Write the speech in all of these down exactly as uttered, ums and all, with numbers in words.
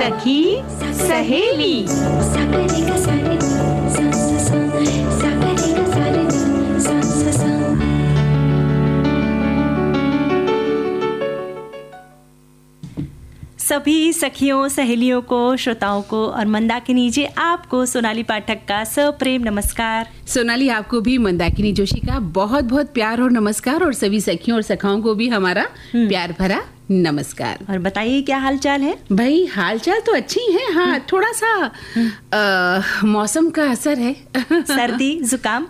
सखी सहेली। सभी सखियों सहेलियों को, श्रोताओं को और मंदाकिनी जी आपको सोनाली पाठक का सप्रेम नमस्कार। सोनाली, आपको भी मंदाकिनी जोशी का बहुत बहुत प्यार और नमस्कार, और सभी सखियों और सखाओं को भी हमारा प्यार भरा नमस्कार। और बताइए क्या हालचाल है? भाई हालचाल तो अच्छी है, हाँ थोड़ा सा आ, मौसम का असर है, सर्दी जुकाम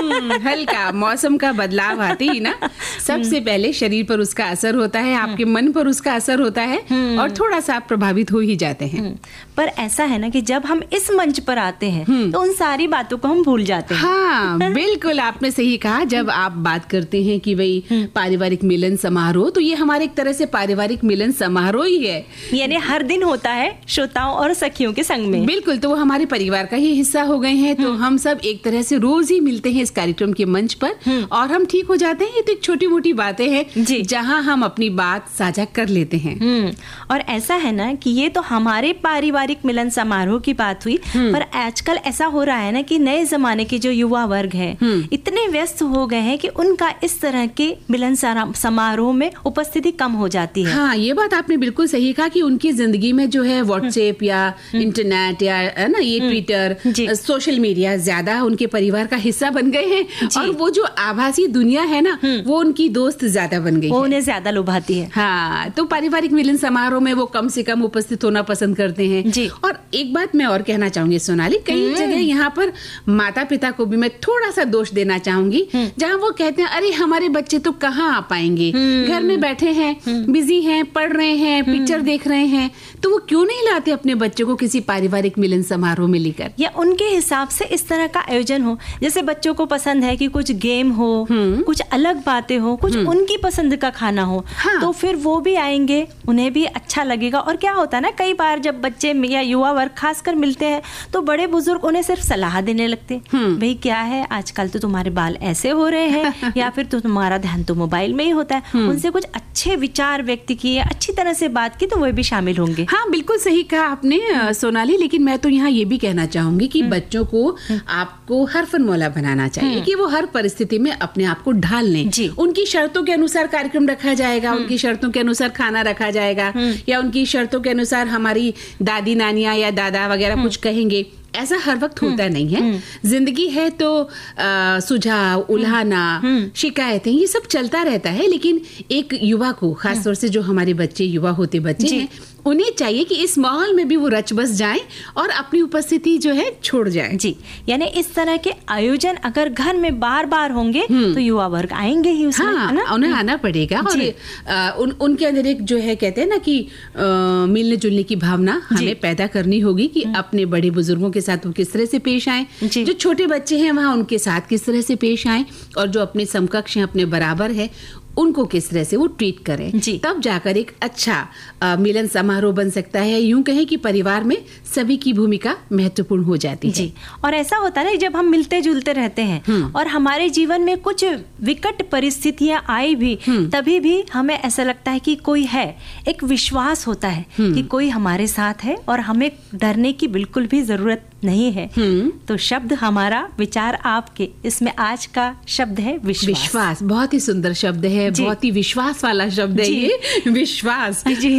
हल्का मौसम का बदलाव आते ही ना सबसे पहले शरीर पर उसका असर होता है, आपके मन पर उसका असर होता है और थोड़ा सा आप प्रभावित हो ही जाते हैं। पर ऐसा है ना कि जब हम इस मंच पर आते हैं तो उन सारी बातों को हम भूल जाते हैं। हाँ बिल्कुल, आपने सही कहा। जब आप बात करते हैं कि भाई पारिवारिक मिलन समारोह, तो ये हमारे एक तरह से पारिवारिक मिलन समारोह ही है, यानी हर दिन होता है श्रोताओं और सखियों के संग में। बिल्कुल, तो वो हमारे परिवार का ही हिस्सा हो गए हैं। तो हम सब एक तरह से रोज ही मिलते हैं इस कार्यक्रम के मंच पर और हम ठीक हो जाते हैं। ये तो एक छोटी मोटी बातें हैं जहां हम अपनी बात साझा कर लेते हैं। और ऐसा है ना कि ये तो हमारे पारिवारिक मिलन समारोह की बात हुई, पर आजकल ऐसा हो रहा है ना कि नए जमाने के जो युवा वर्ग है इतने व्यस्त हो गए हैं कि उनका इस तरह के मिलन समारोह में उपस्थिति कम हो जाती है। हाँ, ये बात आपने बिल्कुल सही कहा कि उनकी जिंदगी में जो है व्हाट्सएप या इंटरनेट या है ना ये ट्विटर, सोशल मीडिया ज्यादा उनके परिवार का हिस्सा बन गए हैं, और वो जो आभासी दुनिया है ना वो उनकी दोस्त ज्यादा बन गई, वो उन्हें ज्यादा लुभाती है। हाँ, तो पारिवारिक मिलन समारोह में वो कम से कम उपस्थित होना पसंद करते हैं जी। और एक बात मैं और कहना चाहूंगी सोनाली, कई जगह यहाँ पर माता पिता को भी मैं थोड़ा सा दोष देना चाहूंगी, जहाँ वो कहते हैं अरे हमारे बच्चे तो कहाँ आ पाएंगे, घर में बैठे हैं, बिजी हैं, पढ़ रहे हैं, पिक्चर देख रहे हैं, तो वो क्यों नहीं लाते अपने बच्चों को किसी पारिवारिक मिलन समारोह में लेकर, या उनके हिसाब से इस तरह का आयोजन हो। जैसे बच्चों को पसंद है कि कुछ गेम हो, कुछ अलग बातें हो, कुछ उनकी पसंद का खाना हो, हाँ। तो फिर वो भी आएंगे, उन्हें भी अच्छा लगेगा। और क्या होता है ना, कई बार जब बच्चे या युवा वर्ग खासकर मिलते हैं तो बड़े बुजुर्ग उन्हें सिर्फ सलाह देने लगते, भाई क्या है आजकल तो तुम्हारे बाल ऐसे हो रहे हैं, या फिर तो तुम्हारा ध्यान तो मोबाइल में ही होता है। उनसे कुछ अच्छे विचार व्यक्त किए, अच्छी तरह से बात की, तो वो भी शामिल होंगे। हाँ बिल्कुल सही कहा आपने सोनाली, लेकिन मैं तो यहाँ ये भी कहना चाहूंगी कि बच्चों को आपको हरफन मौला बनाना चाहिए कि वो हर परिस्थिति में अपने आप को ढाल लें। उनकी शर्तों के अनुसार कार्यक्रम रखा जाएगा, उनकी शर्तों के अनुसार खाना रखा जाएगा, या उनकी शर्तों के अनुसार हमारी दादी नानियां या दादा वगैरह कुछ कहेंगे, ऐसा हर वक्त होता नहीं है। जिंदगी है तो आ, सुझाव, उल्हाना, शिकायतें, ये सब चलता रहता है। लेकिन एक युवा को, खासतौर से जो हमारे बच्चे युवा होते बच्चे हैं, उन्हें चाहिए कि इस माहौल में भी वो रच बस जाएं और अपनी उपस्थिति जो है छोड़ जाएं। जी, यानी इस तरह के आयोजन अगर घर में बार बार होंगे तो युवा वर्ग आएंगे ही उसमें, हाँ, है ना? उन्हें आना पड़ेगा। और आ, उन, उनके अंदर एक जो है कहते हैं ना कि आ, मिलने जुलने की भावना हमें पैदा करनी होगी कि अपने बड़े बुजुर्गों के साथ वो किस तरह से पेश आए, जो छोटे बच्चे हैं वहाँ उनके साथ किस तरह से पेश आए, और जो अपने समकक्ष हैं, अपने बराबर है, उनको किस तरह से वो ट्रीट करें, तब जाकर एक अच्छा आ, मिलन समारोह बन सकता है। यूं कहें कि परिवार में सभी की भूमिका महत्वपूर्ण हो जाती है जी। और ऐसा होता है जब हम मिलते जुलते रहते हैं और हमारे जीवन में कुछ विकट परिस्थितियां आई भी, तभी भी हमें ऐसा लगता है कि कोई है, एक विश्वास होता है कि कोई हमारे साथ है और हमें डरने की बिल्कुल भी जरूरत नहीं है। तो शब्द हमारा, विचार आपके, इसमें आज का शब्द है विश्वास। विश्वास बहुत ही सुंदर शब्द है, बहुत ही विश्वास वाला शब्द है ये, विश्वास जी।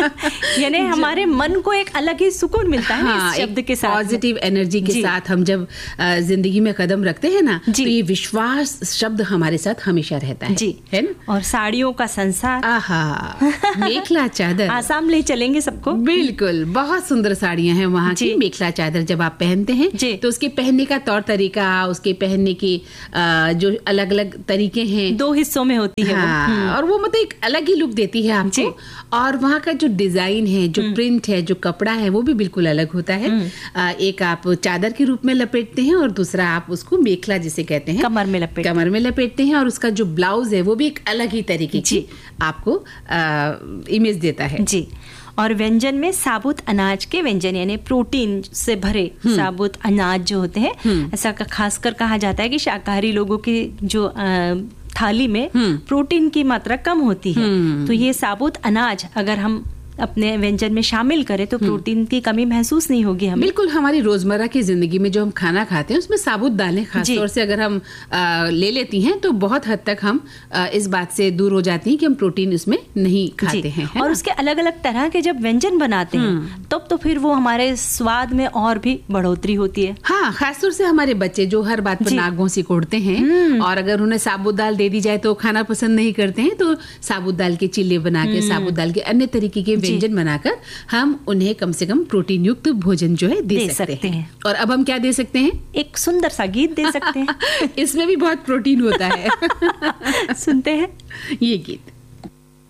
यानी हमारे मन को एक अलग ही सुकून मिलता है हाँ, इस शब्द के साथ, पॉजिटिव एनर्जी के साथ हम जब जिंदगी में कदम रखते हैं ना, तो ये विश्वास शब्द हमारे साथ हमेशा रहता है जी, है ना? और साड़ियों का संसार, आहा, मेखला चादर, आसाम ले चलेंगे सबको। बिल्कुल, बहुत सुंदर साड़ियां हैं वहाँ की। मेखला चादर जब आप पहनते हैं तो उसके पहनने का तौर तरीका, उसके पहनने के जो अलग अलग तरीके हैं, दो हिस्सों में होती है हाँ, वो। और वो मतलब एक अलग ही लुक देती है आपको। और वहाँ का जो डिजाइन है, जो प्रिंट है, जो कपड़ा है, वो भी बिल्कुल अलग होता है। एक आप चादर के रूप में लपेटते हैं और दूसरा आप उसको मेखला जिसे कहते हैं, कमर में लपेट कमर में लपेटते हैं। और उसका जो ब्लाउज है वो भी एक अलग ही तरीके की आपको इमेज देता है जी। और व्यंजन में साबुत अनाज के व्यंजन, यानी प्रोटीन से भरे साबुत अनाज जो होते हैं, ऐसा खासकर कहा जाता है कि शाकाहारी लोगों की जो आ, थाली में प्रोटीन की मात्रा कम होती है, तो ये साबुत अनाज अगर हम अपने व्यंजन में शामिल करें तो प्रोटीन की कमी महसूस नहीं होगी हमें। बिल्कुल, हमारी रोजमर्रा की जिंदगी में जो हम खाना खाते हैं उसमें साबुत दालें खासतौर से अगर हम आ, ले लेती हैं तो बहुत हद तक हम आ, इस बात से दूर हो जाती हैं कि हम प्रोटीन उसमें नहीं खाते हैं। और उसके अलग अलग तरह के जब व्यंजन बनाते हैं तब तो फिर वो हमारे स्वाद में और भी बढ़ोतरी होती है। हाँ, खासतौर से हमारे बच्चे जो हर बात पर नाक भौंसी कोड़ते हैं और अगर उन्हें साबुत दाल दे दी जाए तो खाना पसंद नहीं करते हैं, तो साबुत दाल के चिल्ले बना के, साबुत दाल के अन्य तरीके के व्यंजन बनाकर हम उन्हें कम से कम प्रोटीन युक्त भोजन जो है दे, दे सकते, सकते हैं।, हैं। और अब हम क्या दे सकते हैं? एक सुंदर सा गीत दे सकते हैं। इसमें भी बहुत प्रोटीन होता है। सुनते हैं ये गीत।